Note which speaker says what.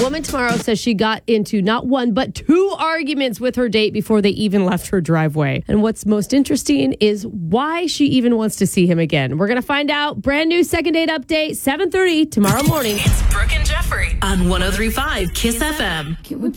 Speaker 1: woman tomorrow says she got into not one, but 2 arguments with her date before they even left her driveway. And what's most interesting is why she even wants to see him again. We're going to find out. Brand new second date update, 7:30 tomorrow morning.
Speaker 2: It's Brooke and Jeffrey on 103.5 KISS FM.